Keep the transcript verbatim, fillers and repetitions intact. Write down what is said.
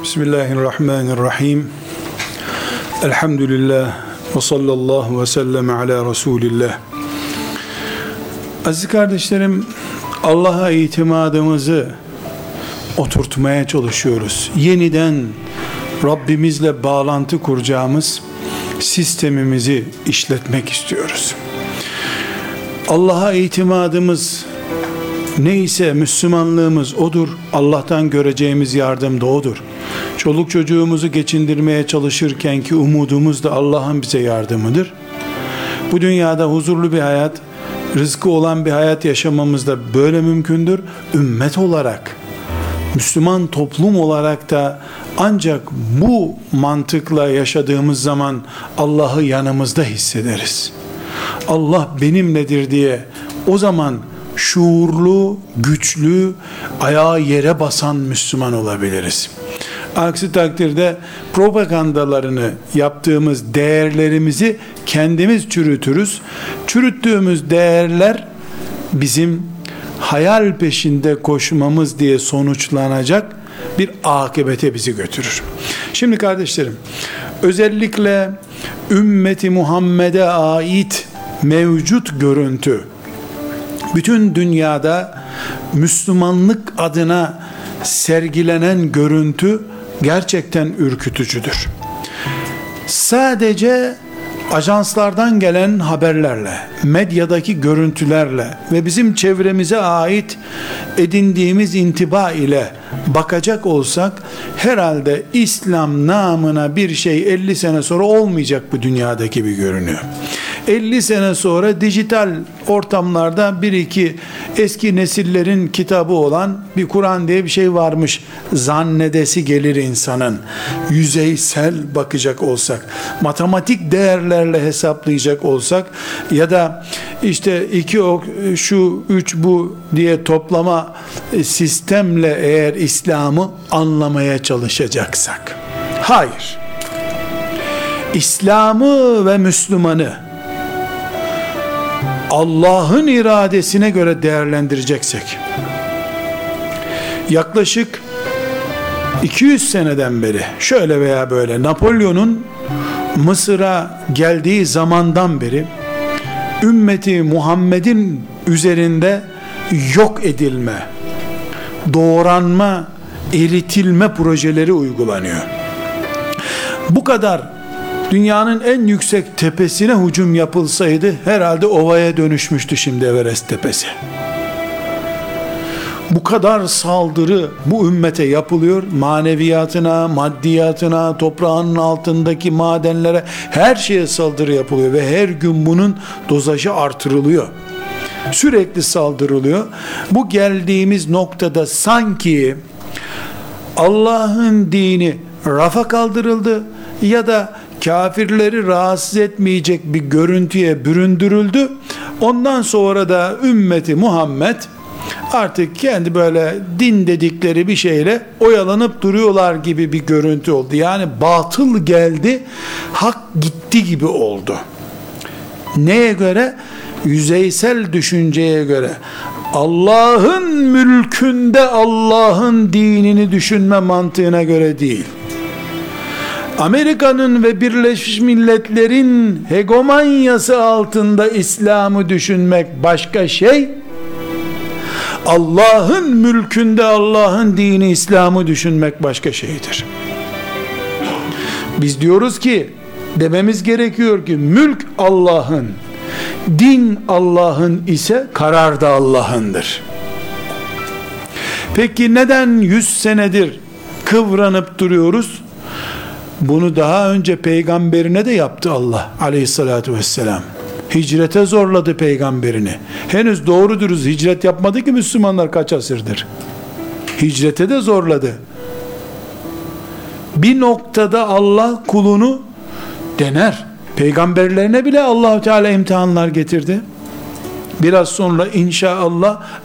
Bismillahirrahmanirrahim. Elhamdülillah ve sallallahu ve sellem ala Resulillah. Aziz kardeşlerim, Allah'a itimadımızı oturtmaya çalışıyoruz. Yeniden Rabbimizle bağlantı kuracağımız sistemimizi işletmek istiyoruz. Allah'a itimadımız neyse, Müslümanlığımız odur. Allah'tan göreceğimiz yardım da odur. Çoluk çocuğumuzu geçindirmeye çalışırken ki umudumuz da Allah'ın bize yardımıdır. Bu dünyada huzurlu bir hayat, rızkı olan bir hayat yaşamamız da böyle mümkündür. Ümmet olarak, Müslüman toplum olarak da ancak bu mantıkla yaşadığımız zaman Allah'ı yanımızda hissederiz. Allah benimledir diye o zaman şuurlu, güçlü, ayağı yere basan Müslüman olabiliriz. Aksi takdirde propagandalarını yaptığımız değerlerimizi kendimiz çürütürüz. Çürüttüğümüz değerler bizim hayal peşinde koşmamız diye sonuçlanacak bir akıbete bizi götürür. Şimdi kardeşlerim, özellikle ümmeti Muhammed'e ait mevcut görüntü, bütün dünyada Müslümanlık adına sergilenen görüntü gerçekten ürkütücüdür. Sadece ajanslardan gelen haberlerle, medyadaki görüntülerle ve bizim çevremize ait edindiğimiz intiba ile bakacak olsak, herhalde İslam namına bir şey elli sene sonra olmayacak bu dünyadaki bir görünüyor. elli sene sonra dijital ortamlarda bir iki eski nesillerin kitabı olan bir Kur'an diye bir şey varmış zannedesi gelir insanın. Yüzeysel bakacak olsak, matematik değerlerle hesaplayacak olsak ya da işte iki ok şu üç bu diye toplama sistemle eğer İslam'ı anlamaya çalışacaksak. Hayır. İslam'ı ve Müslüman'ı Allah'ın iradesine göre değerlendireceksek, yaklaşık iki yüz seneden beri şöyle veya böyle Napolyon'un Mısır'a geldiği zamandan beri ümmeti Muhammed'in üzerinde yok edilme, doğranma, eritilme projeleri uygulanıyor. Bu kadar dünyanın en yüksek tepesine hücum yapılsaydı herhalde ovaya dönüşmüştü şimdi Everest tepesi. Bu kadar saldırı bu ümmete yapılıyor. Maneviyatına, maddiyatına, toprağın altındaki madenlere, her şeye saldırı yapılıyor ve her gün bunun dozajı artırılıyor. Sürekli saldırılıyor. Bu geldiğimiz noktada sanki Allah'ın dini rafa kaldırıldı ya da kafirleri rahatsız etmeyecek bir görüntüye büründürüldü. Ondan sonra da ümmeti Muhammed artık kendi böyle din dedikleri bir şeyle oyalanıp duruyorlar gibi bir görüntü oldu. Yani batıl geldi, hak gitti gibi oldu. Neye göre? Yüzeysel düşünceye göre. Allah'ın mülkünde Allah'ın dinini düşünme mantığına göre değil. Amerika'nın ve Birleşmiş Milletler'in hegemonyası altında İslam'ı düşünmek başka şey. Allah'ın mülkünde Allah'ın dini İslam'ı düşünmek başka şeydir. Biz diyoruz ki, dememiz gerekiyor ki mülk Allah'ın, din Allah'ın ise karar da Allah'ındır. Peki neden yüz senedir kıvranıp duruyoruz? Bunu daha önce peygamberine de yaptı Allah aleyhissalatü vesselam. Hicrete zorladı peygamberini. Henüz doğru dürüst hicret yapmadı ki Müslümanlar kaç asırdır. Hicrete de zorladı. Bir noktada Allah kulunu dener. Peygamberlerine bile Allah-u Teala imtihanlar getirdi. Biraz sonra inşallah